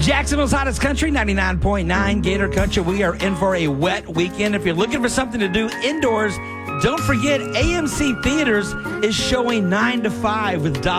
Jacksonville's hottest country, 99.9 Gator Country. We are in for a wet weekend. If you're looking for something to do indoors, don't forget AMC Theaters is showing 9 to 5 with